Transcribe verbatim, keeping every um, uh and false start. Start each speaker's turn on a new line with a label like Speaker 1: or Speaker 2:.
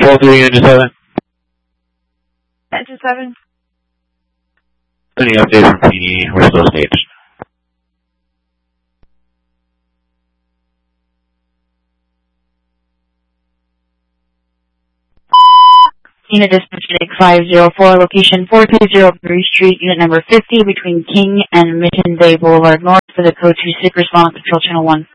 Speaker 1: Control three, engine seven.
Speaker 2: Engine seven.
Speaker 1: Any updates from P D? We're still staged.
Speaker 3: Unit dispatch five zero four, location four two zero Brewery Street, unit number fifty, between King and Mission Bay Boulevard North for the code two SIC response, control channel one.